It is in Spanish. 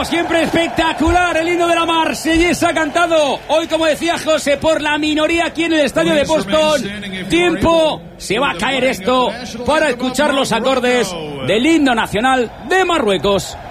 como siempre, espectacular el himno de la Marsellesa cantado hoy, como decía José, por la minoría aquí en el estadio de Boston. Tiempo, se va a caer esto para escuchar los acordes del himno nacional de Marruecos.